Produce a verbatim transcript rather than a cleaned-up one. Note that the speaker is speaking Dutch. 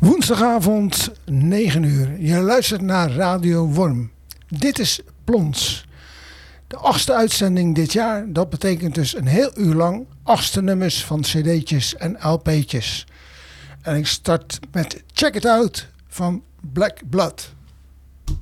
Woensdagavond negen uur. Je luistert naar Radio Worm. Dit is Plons. De achtste uitzending dit jaar. Dat betekent dus een heel uur lang achtste nummers van cd'tjes en lp'tjes. En ik start met Check It Out van Black Blood.